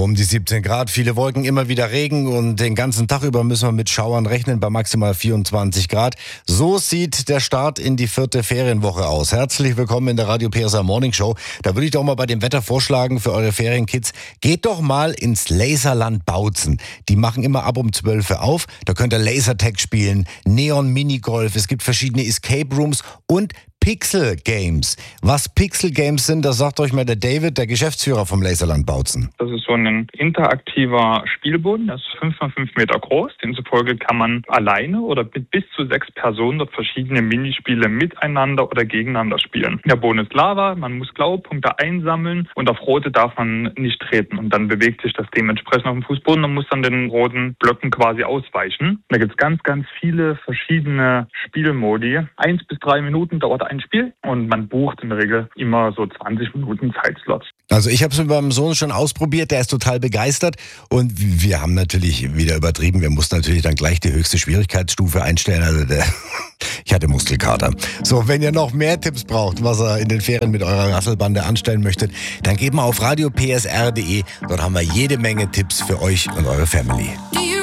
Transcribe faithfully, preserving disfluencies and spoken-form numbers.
Um die siebzehn Grad, viele Wolken, immer wieder Regen und den ganzen Tag über müssen wir mit Schauern rechnen bei maximal vierundzwanzig Grad. So sieht der Start in die vierte Ferienwoche aus. Herzlich willkommen in der Radio P S R Morning Show. Da würde ich doch mal bei dem Wetter vorschlagen für eure Ferienkids, geht doch mal ins Laserland Bautzen. Die machen immer ab um zwölf Uhr auf. Da könnt ihr Lasertag spielen, Neon Minigolf, es gibt verschiedene Escape Rooms und Pixel Games. Was Pixel Games sind, das sagt euch mal der David, der Geschäftsführer vom Laserland Bautzen. Das ist so ein interaktiver Spielboden, der ist fünf mal fünf Meter groß. Demzufolge kann man alleine oder mit bis zu sechs Personen dort verschiedene Minispiele miteinander oder gegeneinander spielen. Der Boden ist Lava, man muss Glaupunkte einsammeln und auf rote darf man nicht treten. Und dann bewegt sich das dementsprechend auf dem Fußboden und muss dann den roten Blöcken quasi ausweichen. Da gibt es ganz, ganz viele verschiedene Spielmodi. Eins bis drei Minuten dauert ein Spiel und man bucht in der Regel immer so zwanzig Minuten Zeitslots. Also ich habe es mit meinem Sohn schon ausprobiert, der ist total begeistert und wir haben natürlich wieder übertrieben, wir mussten natürlich dann gleich die höchste Schwierigkeitsstufe einstellen, also der, ich hatte Muskelkater. So, wenn ihr noch mehr Tipps braucht, was ihr in den Ferien mit eurer Rasselbande anstellen möchtet, dann geht mal auf radio p s r punkt d e, dort haben wir jede Menge Tipps für euch und eure Family.